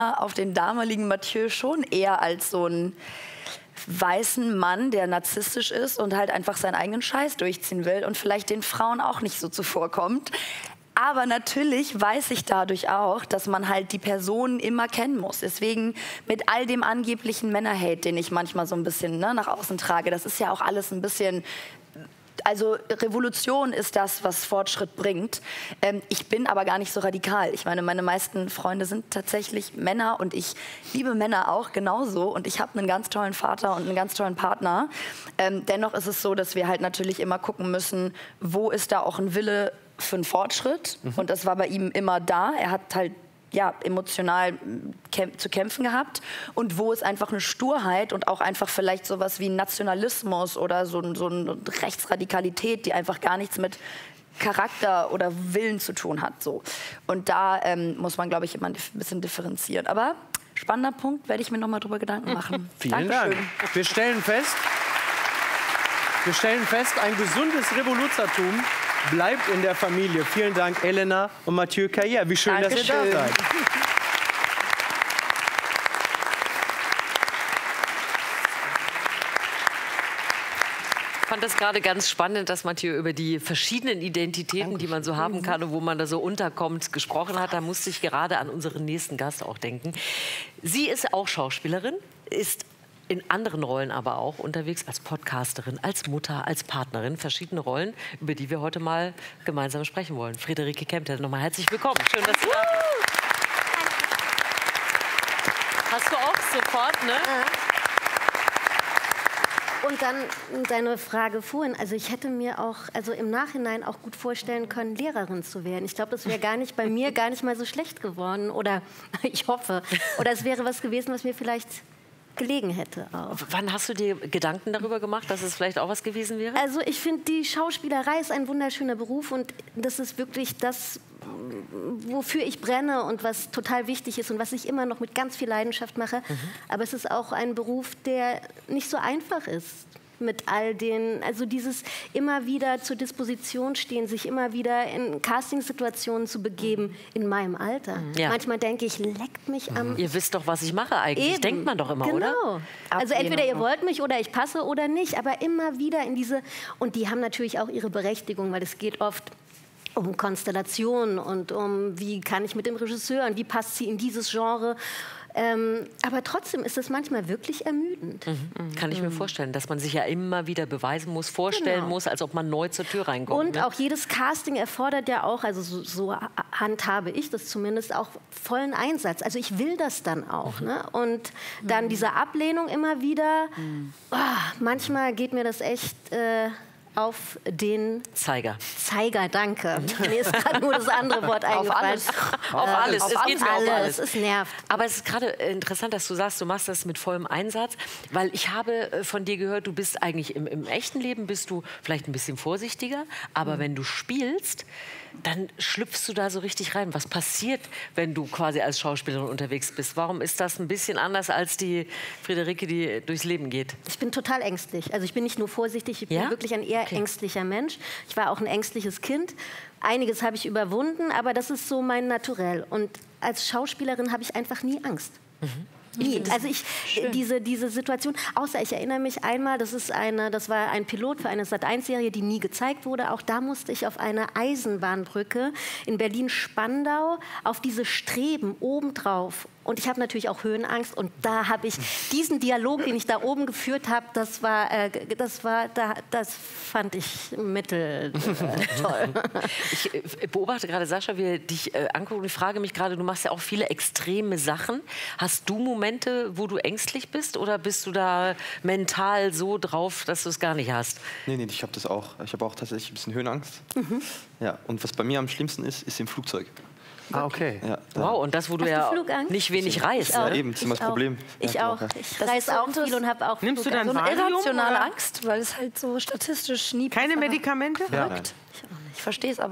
auf den damaligen Mathieu schon eher als so einen weißen Mann, der narzisstisch ist und halt einfach seinen eigenen Scheiß durchziehen will und vielleicht den Frauen auch nicht so zuvorkommt. Aber natürlich weiß ich dadurch auch, dass man halt die Person immer kennen muss. Deswegen mit all dem angeblichen Männerhate, den ich manchmal so ein bisschen nach außen trage, das ist ja auch alles ein bisschen... Also Revolution ist das, was Fortschritt bringt. Ich bin aber gar nicht so radikal. Ich meine, meine meisten Freunde sind tatsächlich Männer und ich liebe Männer auch genauso. Und ich habe einen ganz tollen Vater und einen ganz tollen Partner. Dennoch ist es so, dass wir halt natürlich immer gucken müssen, wo ist da auch ein Wille für einen Fortschritt. Und das war bei ihm immer da. Er hat halt emotional zu kämpfen gehabt und wo ist einfach eine Sturheit und auch einfach vielleicht sowas wie ein Nationalismus oder so eine Rechtsradikalität, die einfach gar nichts mit Charakter oder Willen zu tun hat. So. Und da muss man, glaube ich, immer ein bisschen differenzieren. Aber spannender Punkt, werde ich mir noch mal drüber Gedanken machen. Vielen Dank. Wir stellen fest, ein gesundes Revoluzertum bleibt in der Familie. Vielen Dank, Elena und Mathieu Carrière. Wie schön, dass ihr da seid. Ich fand das gerade ganz spannend, dass Mathieu über die verschiedenen Identitäten, die man so haben kann und wo man da so unterkommt, gesprochen hat. Da musste ich gerade an unseren nächsten Gast auch denken. Sie ist auch Schauspielerin, ist in anderen Rollen aber auch unterwegs, als Podcasterin, als Mutter, als Partnerin, verschiedene Rollen, über die wir heute mal gemeinsam sprechen wollen. Friederike Kempter, nochmal herzlich willkommen. Schön, dass du da bist. Hast du auch sofort, ne? Und dann deine Frage vorhin, also ich hätte mir auch, also im Nachhinein auch gut vorstellen können, Lehrerin zu werden. Ich glaube, das wäre bei mir gar nicht mal so schlecht geworden, oder ich hoffe. Oder es wäre was gewesen, was mir vielleicht gelegen hätte auch. Wann hast du dir Gedanken darüber gemacht, dass es vielleicht auch was gewesen wäre? Also ich finde, die Schauspielerei ist ein wunderschöner Beruf und das ist wirklich das, wofür ich brenne und was total wichtig ist und was ich immer noch mit ganz viel Leidenschaft mache. Aber es ist auch ein Beruf, der nicht so einfach ist. Mit all den, also dieses immer wieder zur Disposition stehen, sich immer wieder in Castingsituationen zu begeben, in meinem Alter. Ja. Manchmal denke ich, leckt mich am... Ihr wisst doch, was ich mache eigentlich, Eben. Denkt man doch immer, genau. oder? Also entweder ihr wollt mich oder ich passe oder nicht, aber immer wieder in diese... Und die haben natürlich auch ihre Berechtigung, weil es geht oft um Konstellationen und um, wie kann ich mit dem Regisseur und wie passt sie in dieses Genre. Aber trotzdem ist es manchmal wirklich ermüdend. Kann ich mir vorstellen, dass man sich ja immer wieder beweisen muss, vorstellen muss, als ob man neu zur Tür reinkommt. Und auch jedes Casting erfordert ja auch, also so handhabe ich das zumindest, auch vollen Einsatz. Also ich will das dann auch. Ne? Und dann diese Ablehnung immer wieder, manchmal geht mir das echt... auf den Zeiger. Zeiger, danke. Mir ist gerade nur das andere Wort eingefallen. Auf alles. Es geht mir auf alles. Es nervt. Aber es ist gerade interessant, dass du sagst, du machst das mit vollem Einsatz, weil ich habe von dir gehört, du bist eigentlich im echten Leben bist du vielleicht ein bisschen vorsichtiger, aber wenn du spielst, dann schlüpfst du da so richtig rein. Was passiert, wenn du quasi als Schauspielerin unterwegs bist? Warum ist das ein bisschen anders als die Friederike, die durchs Leben geht? Ich bin total ängstlich. Also ich bin nicht nur vorsichtig, ich bin wirklich ein eher ängstlicher Mensch. Ich war auch ein ängstliches Kind. Einiges habe ich überwunden, aber das ist so mein Naturell. Und als Schauspielerin habe ich einfach nie Angst. Nie. Also diese Situation, außer ich erinnere mich einmal, das war ein Pilot für eine Sat.1-Serie, die nie gezeigt wurde. Auch da musste ich auf eine Eisenbahnbrücke in Berlin-Spandau auf diese Streben obendrauf. Und ich habe natürlich auch Höhenangst. Und da habe ich diesen Dialog, den ich da oben geführt habe, das fand ich mittel toll. Ich beobachte gerade, Sascha, wie er dich anguckt und ich frage mich gerade, du machst ja auch viele extreme Sachen. Hast du Momente, wo du ängstlich bist oder bist du da mental so drauf, dass du es gar nicht hast? Nee, ich habe das auch. Ich habe auch tatsächlich ein bisschen Höhenangst. Ja, und was bei mir am schlimmsten ist im Flugzeug. Ah, okay. Ja, wow, und das, wo du ja nicht wenig reist. Ja, eben, das ist immer das Problem. Ich auch. Ich reise auch viel und habe auch Nimmst du dann so eine irrationale Angst, weil es halt so statistisch nie Keine Medikamente? Verrückt. Ich verstehe es aber.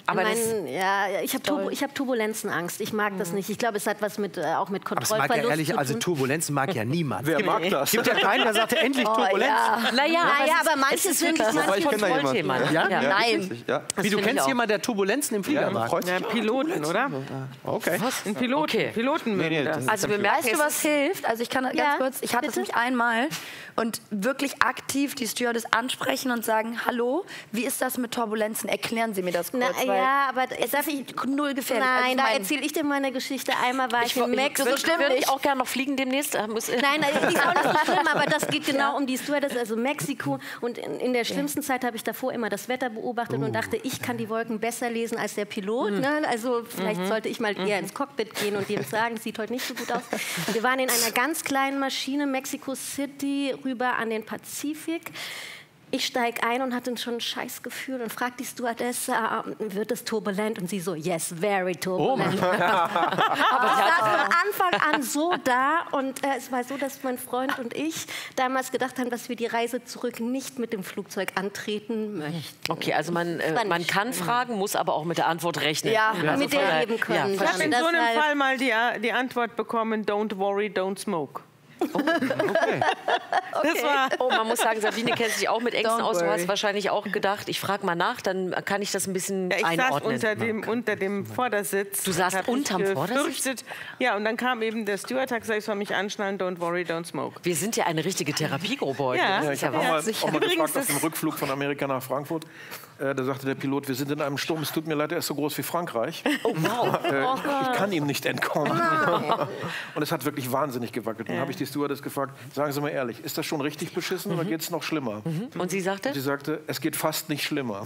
Aber ich habe Turbulenzenangst. Ich mag das nicht. Ich glaube, es hat was mit, auch mit Kontrollverlust mag ja ehrlich, zu tun. also Turbulenzen mag ja niemand. Wer mag das? Es gibt ja keinen, der sagt, endlich Turbulenz. Ja. Naja, aber manche sind ein Kontrollthema. Ja? Nein. Ja. Wie, du kennst jemanden, der Turbulenzen im Flieger mag? Ja, Piloten, oder? Okay. Ein Piloten. Okay. Piloten mögen das. Also wir merken, Weißt du, was hilft? Also ich kann ganz kurz, ich hatte es nämlich einmal und wirklich aktiv die Stewardess ansprechen und sagen, hallo, wie ist das mit Turbulenzen? Erklären Sie mir das kurz. Aber darf ich null gefährlich. Nein, da erzähle ich dir meine Geschichte. Einmal war ich in Mexiko. Würde ich auch gerne noch fliegen demnächst. Nein, das ist auch nicht schlimm, aber das geht genau um die Stewardess, also Mexiko. Und in der schlimmsten Zeit habe ich davor immer das Wetter beobachtet und dachte, ich kann die Wolken besser lesen als der Pilot. Ne? Also vielleicht sollte ich mal eher ins Cockpit gehen und dem sagen, es sieht heute nicht so gut aus. Wir waren in einer ganz kleinen Maschine, Mexico City, rüber an den Pazifik. Ich steige ein und hatte schon ein Scheißgefühl und frage die Stewardess, wird es turbulent? Und sie so, yes, very turbulent. Aber ich saß von Anfang an so da und es war so, dass mein Freund und ich damals gedacht haben, dass wir die Reise zurück nicht mit dem Flugzeug antreten möchten. Okay, also man kann fragen, muss aber auch mit der Antwort rechnen. Ja, mit der leben können. Ich habe in so einem Fall mal die Antwort bekommen, don't worry, don't smoke. Oh, okay. Das war man muss sagen, Sabine kennt sich auch mit Ängsten aus. Du hast wahrscheinlich auch gedacht, ich frage mal nach, dann kann ich das ein bisschen einordnen. Ich saß unter dem Vordersitz. Du saßt unterm Vordersitz? Ja, und dann kam eben der Steward, hat gesagt, ich soll mich anschnallen, don't worry, don't smoke. Wir sind ja eine richtige Therapiegruppe heute. Ja, Ich habe auch mal gefragt auf dem Rückflug von Amerika nach Frankfurt. Da sagte der Pilot, wir sind in einem Sturm, es tut mir leid, er ist so groß wie Frankreich. Oh, wow. Ich kann ihm nicht entkommen. Und es hat wirklich wahnsinnig gewackelt. Dann habe ich die Stewardess gefragt, sagen Sie mal ehrlich, ist das schon richtig beschissen oder geht es noch schlimmer? Und sie sagte? Und sie sagte, es geht fast nicht schlimmer.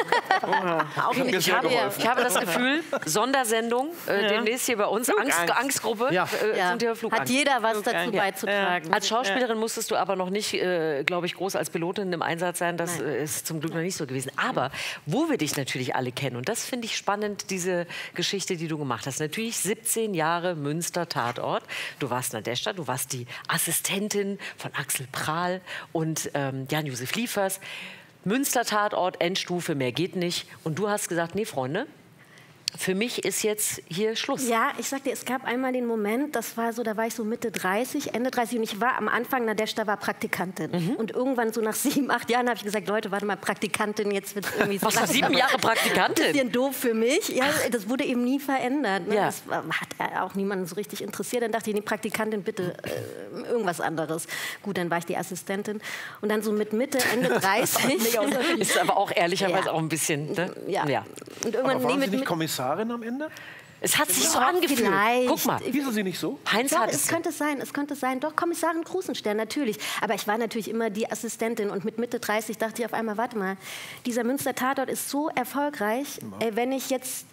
Ich habe das Gefühl, Sondersendung, demnächst hier bei uns, Angstgruppe zum Thema Flugangst. Hat jeder was dazu beizutragen. Als Schauspielerin musstest du aber noch nicht, glaube ich, groß als Pilotin im Einsatz sein. Das ist zum Glück noch nicht so gewesen. Aber wo wir dich natürlich alle kennen, und das finde ich spannend, diese Geschichte, die du gemacht hast. Natürlich 17 Jahre Münster Tatort. Du warst Nadeshda, du warst die Assistentin von Axel Prahl und Jan-Josef Liefers. Münster Tatort, Endstufe, mehr geht nicht. Und du hast gesagt, nee, Freunde, für mich ist jetzt hier Schluss. Ja, ich sag dir, es gab einmal den Moment, das war so, da war ich so Mitte 30, Ende 30 und ich war am Anfang, Nadeshda war Praktikantin. Und irgendwann so nach 7, 8 Jahren habe ich gesagt, Leute, warte mal, Praktikantin, jetzt wird es irgendwie so. Was war 7 Jahre Praktikantin? Ein bisschen doof für mich. Ja, das wurde eben nie verändert. Ne? Ja. Das hat auch niemanden so richtig interessiert. Dann dachte ich, nee, Praktikantin, bitte irgendwas anderes. Gut, dann war ich die Assistentin. Und dann so mit Mitte, Ende 30. Ist aber auch ehrlicherweise auch ein bisschen. Ne? Ja. Und irgendwann, Aber waren Sie nicht Kommissarin am Ende? Es hat sich so angefühlt. Vielleicht. Guck mal. Wieso Sie nicht so? Heinz Doch, hat es könnte sein. Doch, Kommissarin Krusenstern, natürlich. Aber ich war natürlich immer die Assistentin. Und mit Mitte 30 dachte ich auf einmal, warte mal, dieser Münster Tatort ist so erfolgreich. Wenn ich jetzt,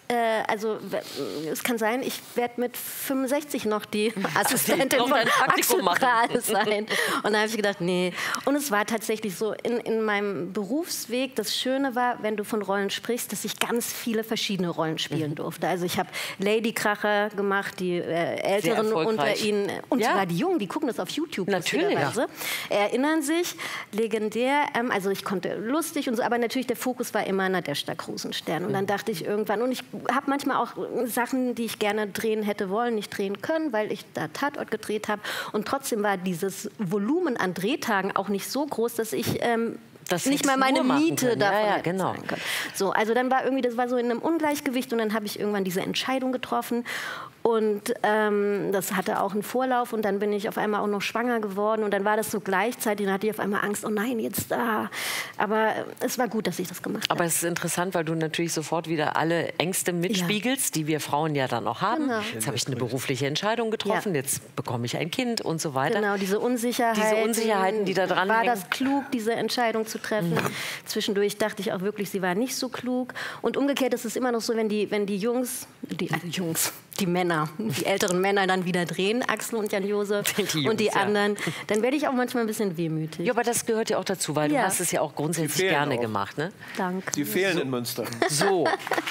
es kann sein, ich werde mit 65 noch die Assistentin von Axel Prahl sein. Und da habe ich gedacht, nee. Und es war tatsächlich so, in meinem Berufsweg, das Schöne war, wenn du von Rollen sprichst, dass ich ganz viele verschiedene Rollen spielen durfte. Also ich habe Lady Kracher gemacht, die Älteren unter ihnen und sogar die Jungen, die gucken das auf YouTube. Natürlich. Erinnern sich, legendär. Also ich konnte lustig und so, aber natürlich der Fokus war immer Nadeshda Krusenstern. Und dann dachte ich irgendwann, und ich habe manchmal auch Sachen, die ich gerne drehen hätte wollen, nicht drehen können, weil ich da Tatort gedreht habe. Und trotzdem war dieses Volumen an Drehtagen auch nicht so groß, dass ich nicht mal meine Miete davon zahlen können. So, also dann war irgendwie, das war so in einem Ungleichgewicht und dann habe ich irgendwann diese Entscheidung getroffen und das hatte auch einen Vorlauf und dann bin ich auf einmal auch noch schwanger geworden und dann war das so gleichzeitig, dann hatte ich auf einmal Angst, oh nein, jetzt da. Aber es war gut, dass ich das gemacht habe. Aber es ist interessant, weil du natürlich sofort wieder alle Ängste mitspiegelst, die wir Frauen ja dann auch haben. Genau. Jetzt habe ich eine berufliche Entscheidung getroffen, jetzt bekomme ich ein Kind und so weiter. Genau, diese Unsicherheiten, die da dran war hängen. das klug, diese Entscheidung zu treffen. Zwischendurch dachte ich auch wirklich, sie war nicht so klug. Und umgekehrt ist es immer noch so, wenn die Jungs, die Männer, die älteren Männer dann wieder drehen, Axel und Jan-Josef und die anderen, dann werde ich auch manchmal ein bisschen wehmütig. Ja, aber das gehört ja auch dazu, weil du hast es ja auch grundsätzlich gerne gemacht. Ne? Danke. Sie fehlen in Münster. So.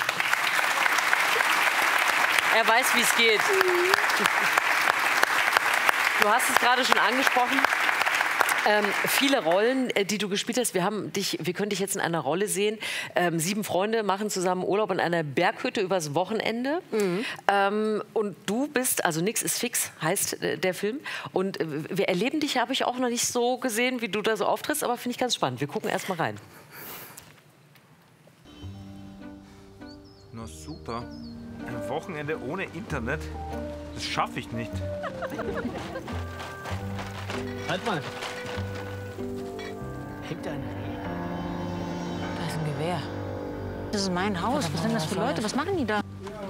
Er weiß, wie es geht. Du hast es gerade schon angesprochen. Viele Rollen, die du gespielt hast. Wir können dich jetzt in einer Rolle sehen. 7 Freunde machen zusammen Urlaub in einer Berghütte übers Wochenende. Und du bist, also nix ist fix, heißt der Film. Und wir erleben dich, habe ich auch noch nicht so gesehen, wie du da so auftrittst, aber finde ich ganz spannend. Wir gucken erst mal rein. Na super. Ein Wochenende ohne Internet? Das schaffe ich nicht. Halt mal. Hängt da ein Reh? Da ist ein Gewehr. Das ist mein Haus. Was sind das für Leute? Was machen die da?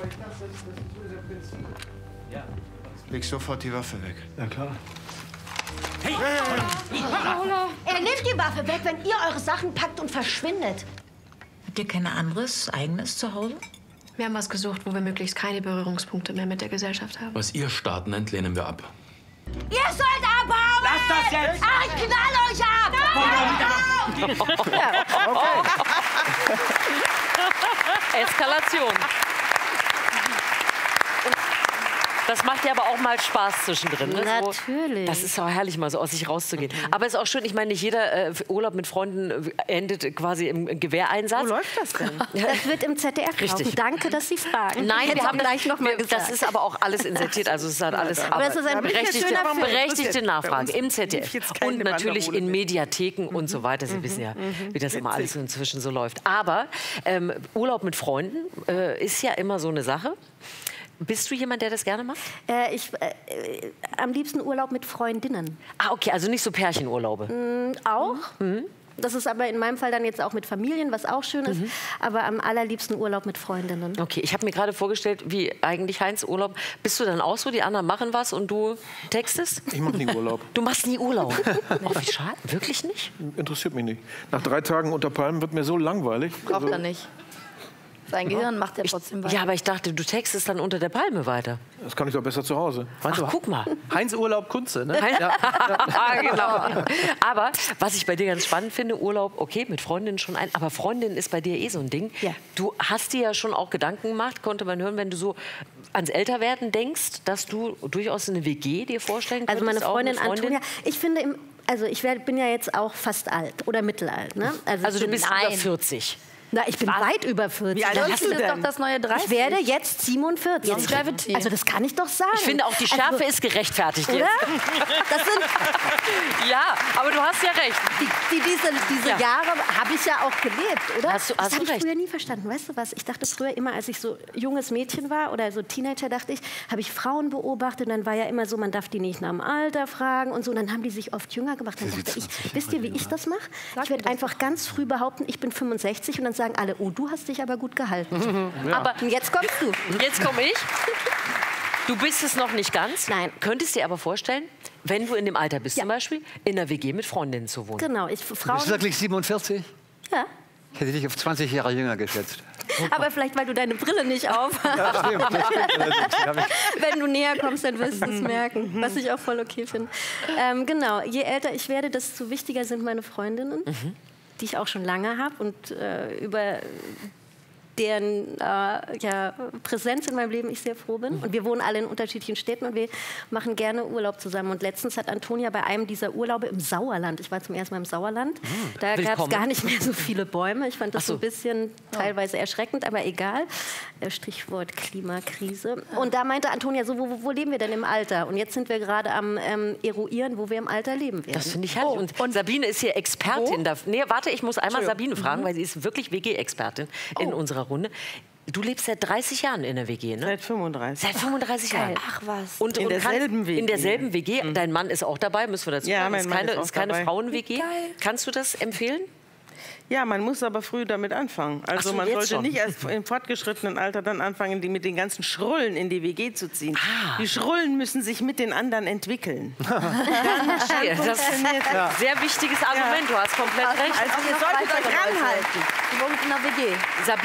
Leg sofort die Waffe weg. Ja, klar. Hey! Er nimmt die Waffe weg, wenn ihr eure Sachen packt und verschwindet. Habt ihr kein anderes, eigenes Zuhause? Wir haben was gesucht, wo wir möglichst keine Berührungspunkte mehr mit der Gesellschaft haben. Was ihr Staat nennt, lehnen wir ab. Ihr sollt abhauen! Lass das jetzt! Ach, ich knall euch ab! Eskalation. Das macht ja aber auch mal Spaß zwischendrin. Ne? Natürlich. Das ist auch herrlich, mal so aus sich rauszugehen. Aber es ist auch schön, ich meine, nicht jeder Urlaub mit Freunden endet quasi im Gewehreinsatz. Wo läuft das denn? Das wird im ZDF laufen. Danke, dass Sie fragen. Nein, wir haben gleich noch mal gesagt. Das ist aber auch alles insertiert. Also es ist halt alles Aber es ist ein berechtigte Nachfrage im ZDF. Und natürlich in Mediatheken und so weiter. Sie wissen ja, wie das immer alles inzwischen so läuft. Aber Urlaub mit Freunden ist ja immer so eine Sache. Bist du jemand, der das gerne macht? Am liebsten Urlaub mit Freundinnen. Ah, okay, also nicht so Pärchenurlaube. Auch. Das ist aber in meinem Fall dann jetzt auch mit Familien, was auch schön ist. Aber am allerliebsten Urlaub mit Freundinnen. Okay, ich habe mir gerade vorgestellt, wie eigentlich Heinz Urlaub. Bist du dann auch so, die anderen machen was und du textest? Ich mache nie Urlaub. Du machst nie Urlaub? Oh, wie schade. Wirklich nicht? Interessiert mich nicht. Nach 3 Tagen unter Palmen wird mir so langweilig. Braucht er nicht. Sein Gehirn macht er trotzdem weiter. Ja, aber ich dachte, du textest dann unter der Palme weiter. Das kann ich doch besser zu Hause. Ach, guck mal. Heinz Urlaub Kunze, ne? Genau. Aber was ich bei dir ganz spannend finde, Urlaub, okay, mit Freundinnen schon aber Freundin ist bei dir eh so ein Ding. Ja. Du hast dir ja schon auch Gedanken gemacht, konnte man hören, wenn du so ans Älterwerden denkst, dass du durchaus eine WG dir vorstellen könntest. Also meine Freundin auch eine Antonia, ich finde, bin ja jetzt auch fast alt oder mittelalt. Ne? Also du bist über 40. Na, ich bin weit über 40. Wie alt bist du denn? Das ist doch das neue 30. Ich werde jetzt 47. Longevity. Also das kann ich doch sagen. Ich finde auch, die Schärfe ist gerechtfertigt oder? jetzt. Das sind ja, aber du hast ja recht. Diese Jahre habe ich ja auch gelebt, oder? Hast du das habe ich recht. früher nie verstanden. Weißt du was? Ich dachte früher immer, als ich so junges Mädchen war oder so Teenager, dachte ich, habe ich Frauen beobachtet. Und dann war ja immer so, man darf die nicht nach dem Alter fragen und so. Und dann haben die sich oft jünger gemacht. Dann dachte ich, wisst ihr, wie ich das mache? Ich werde einfach ganz früh behaupten, ich bin 65 und dann sagen alle, oh, du hast dich aber gut gehalten. Ja. Aber jetzt kommst du. Jetzt komme ich. Du bist es noch nicht ganz. Nein. Könntest dir aber vorstellen, wenn du in dem Alter bist, zum Beispiel, in einer WG mit Freundinnen zu wohnen. Genau. Du bist wirklich 47? Ja. Ich hätte dich auf 20 Jahre jünger geschätzt. Aber vielleicht, weil du deine Brille nicht auf hast. Ja, stimmt. Wenn du näher kommst, dann wirst du es merken. Was ich auch voll okay finde. Genau, je älter ich werde, desto wichtiger sind meine Freundinnen, die ich auch schon lange habe und über deren Präsenz in meinem Leben ich sehr froh bin. Und wir wohnen alle in unterschiedlichen Städten und wir machen gerne Urlaub zusammen. Und letztens hat Antonia bei einem dieser Urlaube im Sauerland, ich war zum ersten Mal im Sauerland, da gab es gar nicht mehr so viele Bäume. Ich fand das so ein bisschen teilweise erschreckend, aber egal. Stichwort Klimakrise. Und da meinte Antonia so, wo leben wir denn im Alter? Und jetzt sind wir gerade am eruieren, wo wir im Alter leben werden. Das finde ich herrlich. Und Sabine ist hier Expertin. Nee, warte, ich muss einmal Sabine fragen, weil sie ist wirklich WG-Expertin in unserer Runde. Du lebst seit 30 Jahren in der WG, ne? Seit 35. Seit 35 Jahren. Ach was. Und in derselben WG. In derselben WG. Dein Mann ist auch dabei, müssen wir dazu sagen. Ja, mein Mann ist keine dabei. Frauen-WG. Kannst du das empfehlen? Ja, man muss aber früh damit anfangen. Also so, man jetzt sollte schon. nicht erst im fortgeschrittenen Alter dann anfangen, mit den ganzen Schrullen in die WG zu ziehen. Die Schrullen müssen sich mit den anderen entwickeln. Das ist ein sehr wichtiges Argument. Du hast komplett recht. Also ihr solltet euch ranhalten. Die wohnen in einer WG.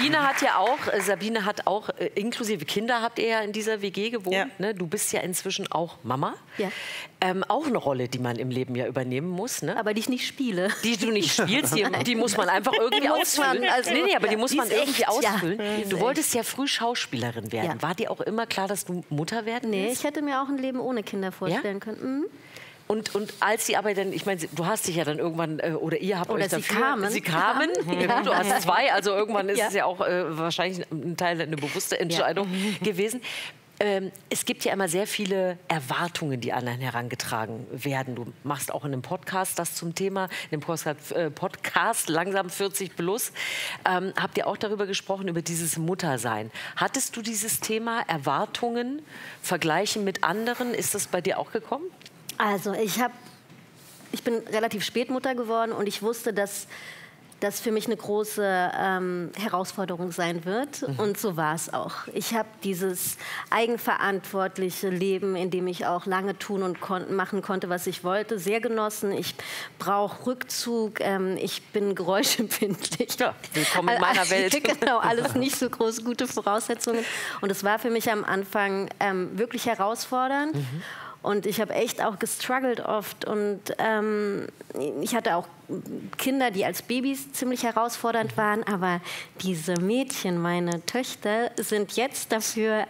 Sabine hat auch, inklusive Kinder habt ihr ja in dieser WG gewohnt. Ja. Ne? Du bist ja inzwischen auch Mama. Ja. Auch eine Rolle, die man im Leben ja übernehmen muss. Ne? Aber die ich nicht spiele. Die du nicht spielst, die muss man einfach irgendwie ausfüllen. Aber die muss man irgendwie ausfüllen. Du wolltest ja früh Schauspielerin werden. Ja. War dir auch immer klar, dass du Mutter werden willst? Nee, ich hätte mir auch ein Leben ohne Kinder vorstellen können. Und als sie aber dann, ich meine, du hast dich ja dann irgendwann, oder ihr habt euch dafür... Sie kamen. Ja. Du hast 2, also irgendwann ist es ja auch wahrscheinlich ein Teil, eine bewusste Entscheidung gewesen. Es gibt ja immer sehr viele Erwartungen, die an einen herangetragen werden. Du machst auch in einem Podcast das zum Thema, in dem Podcast Langsam 40 plus. Habt ihr auch darüber gesprochen, über dieses Muttersein. Hattest du dieses Thema Erwartungen, Vergleichen mit anderen? Ist das bei dir auch gekommen? Also ich bin relativ spät Mutter geworden und ich wusste, dass das für mich eine große Herausforderung sein wird. Und so war es auch. Ich habe dieses eigenverantwortliche Leben, in dem ich auch lange tun und machen konnte, was ich wollte, sehr genossen. Ich brauche Rückzug. Ich bin geräuschempfindlich. Ja, willkommen in meiner Welt. Genau, alles nicht so groß gute Voraussetzungen. Und es war für mich am Anfang wirklich herausfordernd. Und ich habe echt auch gestruggelt oft. Und ich hatte auch Kinder, die als Babys ziemlich herausfordernd waren. Aber diese Mädchen, meine Töchter, sind jetzt dafür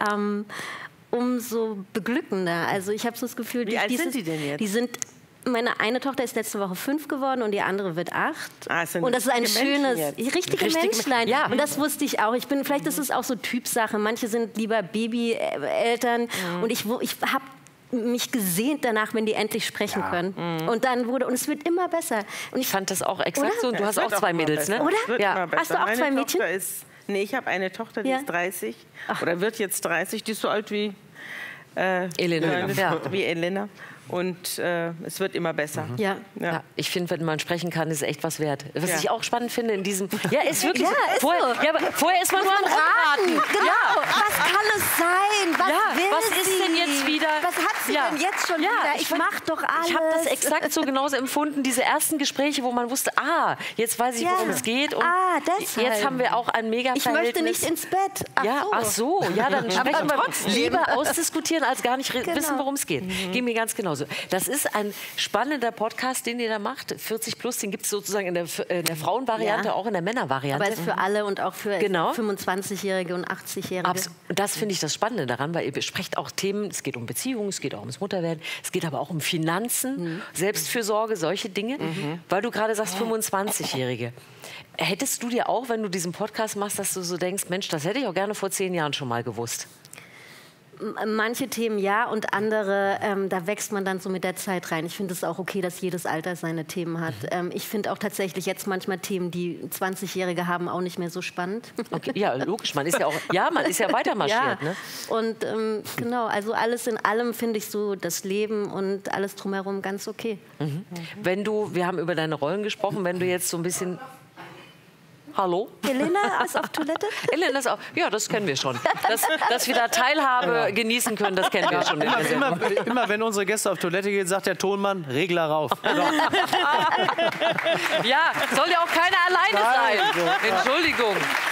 umso beglückender. Also ich habe so das Gefühl... Wie alt sind die denn jetzt? Meine eine Tochter ist letzte Woche 5 geworden und die andere wird 8. Und das ist ein schönes, richtige Menschlein. Ja. Und das wusste ich auch. Vielleicht ist es auch so Typsache. Manche sind lieber Babyeltern. Und ich habe mich gesehnt danach, wenn die endlich sprechen können. Und dann und es wird immer besser. Und ich fand das auch exakt so. Und du hast auch 2 Mädels, ne? Oder? Ja. Hast du auch 2 Mädchen? Nee, ich habe eine Tochter, die ist 30. Oder wird jetzt 30. Die ist so alt wie Elena. Wie Elena. Und es wird immer besser. Ja, ich finde, wenn man sprechen kann, ist es echt was wert. Was ich auch spannend finde in diesem... Ja, ist wirklich so. Vorher ist man nur am Raten. Genau. Ja. Was kann es sein? Was ist denn jetzt wieder? Was hat sie denn jetzt schon wieder? Ich mach doch alles. Ich habe das exakt so genauso empfunden. Diese ersten Gespräche, wo man wusste, jetzt weiß ich, worum es geht. Und jetzt haben wir auch ein Mega-Verhältnis. Ich möchte nicht ins Bett. Ach so. Ja, dann sprechen wir lieber ausdiskutieren, als gar nicht wissen, worum es geht. Geht mir ganz genauso. Das ist ein spannender Podcast, den ihr da macht. 40 plus, den gibt es sozusagen in der Frauenvariante, auch in der Männervariante. Aber ist für alle und auch für 25-Jährige und 80-Jährige. Das finde ich das Spannende daran, weil ihr besprecht auch Themen, es geht um Beziehungen, es geht auch ums Mutterwerden, es geht aber auch um Finanzen, Selbstfürsorge, solche Dinge. Weil du gerade sagst, 25-Jährige. Hättest du dir auch, wenn du diesen Podcast machst, dass du so denkst, Mensch, das hätte ich auch gerne vor 10 Jahren schon mal gewusst? Manche Themen ja und andere, da wächst man dann so mit der Zeit rein. Ich finde es auch okay, dass jedes Alter seine Themen hat. Ich finde auch tatsächlich jetzt manchmal Themen, die 20-Jährige haben, auch nicht mehr so spannend. Okay, ja, logisch. Man ist ja auch, man ist ja weiter marschiert. Ne? Und genau, also alles in allem finde ich so das Leben und alles drumherum ganz okay. Wenn wir haben über deine Rollen gesprochen, wenn du jetzt so ein bisschen... Hallo? Elena ist auf Toilette? Elena ist auch, ja, das kennen wir schon. Dass wir da Teilhabe genießen können, das kennen wir schon. Immer wenn unsere Gäste auf Toilette gehen, sagt der Tonmann, Regler rauf. Ja, soll ja auch keiner alleine sein. Entschuldigung.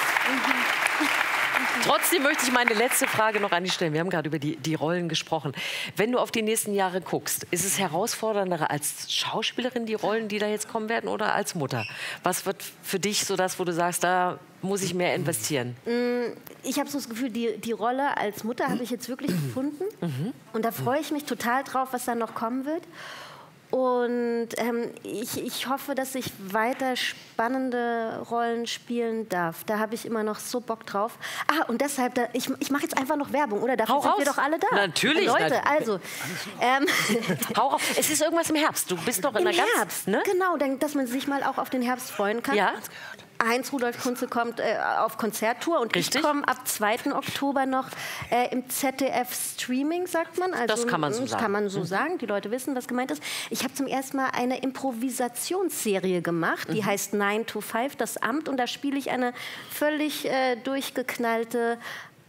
Trotzdem möchte ich meine letzte Frage noch an dich stellen. Wir haben gerade über die Rollen gesprochen. Wenn du auf die nächsten Jahre guckst, ist es herausfordernder als Schauspielerin, die Rollen, die da jetzt kommen werden, oder als Mutter? Was wird für dich so das, wo du sagst, da muss ich mehr investieren? Ich habe so das Gefühl, die Rolle als Mutter habe ich jetzt wirklich gefunden. Und da freue ich mich total drauf, was dann noch kommen wird. Und ich hoffe, dass ich weiter spannende Rollen spielen darf. Da habe ich immer noch so Bock drauf. Und deshalb, ich mache jetzt einfach noch Werbung, oder? Dafür sind wir doch alle da. Natürlich. Leute, also. Hau raus. Es ist irgendwas im Herbst. Du bist doch in der Herbst, ne? Genau, dass man sich mal auch auf den Herbst freuen kann. Ja. Heinz-Rudolf Kunze kommt auf Konzerttour und ich komme ab 2. Oktober noch im ZDF-Streaming, sagt man. Also, das kann man so sagen. Das kann man so sagen. Die Leute wissen, was gemeint ist. Ich habe zum ersten Mal eine Improvisationsserie gemacht, die heißt 9 to 5, das Amt. Und da spiele ich eine völlig durchgeknallte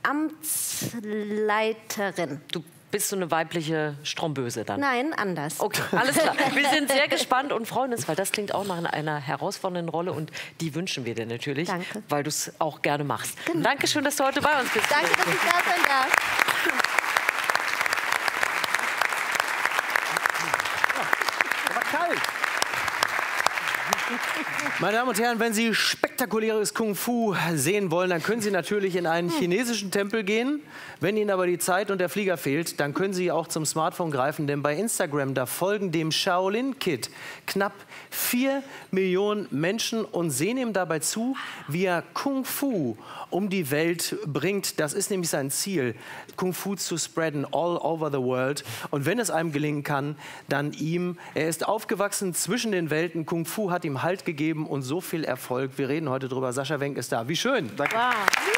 Amtsleiterin. Bist du eine weibliche Stromböse dann? Nein, anders. Okay, alles klar. Wir sind sehr gespannt und freuen uns, weil das klingt auch nach einer herausfordernden Rolle und die wünschen wir dir natürlich, weil du es auch gerne machst. Genau. Dankeschön, dass du heute bei uns bist. Danke, dass ich da sein darf. Aber kalt. Meine Damen und Herren, wenn Sie spektakuläres Kung-Fu sehen wollen, dann können Sie natürlich in einen chinesischen Tempel gehen. Wenn Ihnen aber die Zeit und der Flieger fehlt, dann können Sie auch zum Smartphone greifen, denn bei Instagram, da folgen dem Shaolin Kid knapp 4 Millionen Menschen und sehen ihm dabei zu, wie er Kung-Fu um die Welt bringt. Das ist nämlich sein Ziel, Kung-Fu zu spreaden all over the world. Und wenn es einem gelingen kann, dann ihm. Er ist aufgewachsen zwischen den Welten. Kung-Fu hat ihm Halt gegeben und so viel Erfolg. Wir reden heute drüber. Sascha Wenk ist da. Wie schön. Danke. Wow.